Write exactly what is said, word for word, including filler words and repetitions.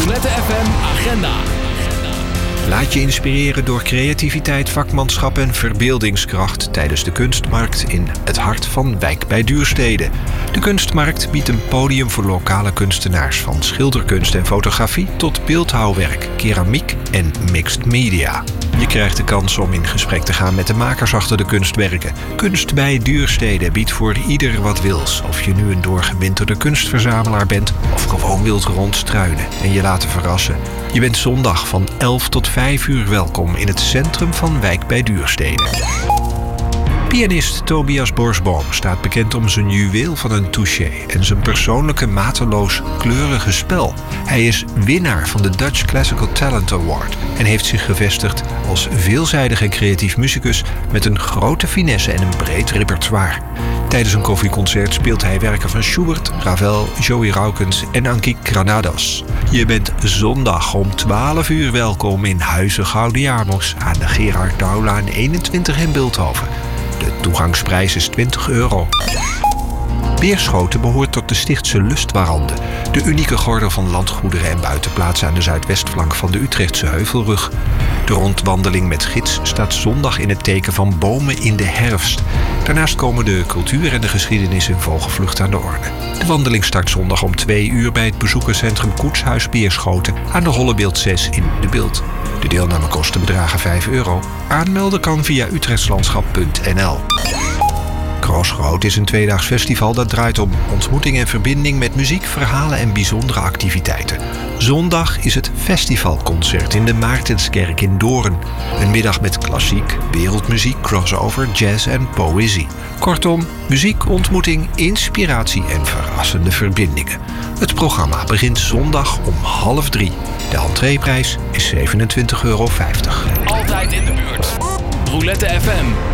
Roulette F M Agenda. Laat je inspireren door creativiteit, vakmanschap en verbeeldingskracht tijdens de kunstmarkt in het hart van Wijk bij Duurstede. De kunstmarkt biedt een podium voor lokale kunstenaars, van schilderkunst en fotografie tot beeldhouwwerk, keramiek en mixed media. Je krijgt de kans om in gesprek te gaan met de makers achter de kunstwerken. Kunst bij Duurstede biedt voor ieder wat wils. Of je nu een doorgewinterde kunstverzamelaar bent of gewoon wilt rondstruinen en je laten verrassen. Je bent zondag van elf tot vijf uur welkom in het centrum van Wijk bij Duurstede. Pianist Tobias Borsboom staat bekend om zijn juweel van een touché en zijn persoonlijke mateloos kleurige spel. Hij is winnaar van de Dutch Classical Talent Award en heeft zich gevestigd als veelzijdig en creatief muzikus met een grote finesse en een breed repertoire. Tijdens een koffieconcert speelt hij werken van Schubert, Ravel, Joey Raukens en Ankie Granados. Je bent zondag om twaalf uur welkom in Huize Gaudiamos aan de Gerard Douwlaan eenentwintig in Bilthoven. De toegangsprijs is twintig euro. Beerschoten behoort tot de Stichtse Lustwarande, de unieke gordel van landgoederen en buitenplaatsen aan de zuidwestflank van de Utrechtse Heuvelrug. De rondwandeling met gids staat zondag in het teken van bomen in de herfst. Daarnaast komen de cultuur en de geschiedenis in vogelvlucht aan de orde. De wandeling start zondag om twee uur bij het bezoekerscentrum Koetshuis Beerschoten aan de Hollebeeld zes in De Bilt. De deelnamekosten bedragen vijf euro. Aanmelden kan via utrechtslandschap punt n l. Crossroad is een tweedaags festival dat draait om ontmoeting en verbinding met muziek, verhalen en bijzondere activiteiten. Zondag is het festivalconcert in de Maartenskerk in Doorn. Een middag met klassiek, wereldmuziek, crossover, jazz en poëzie. Kortom, muziek, ontmoeting, inspiratie en verrassende verbindingen. Het programma begint zondag om half drie. De entreeprijs is zevenentwintig euro vijftig. Altijd in de buurt. Roulette F M.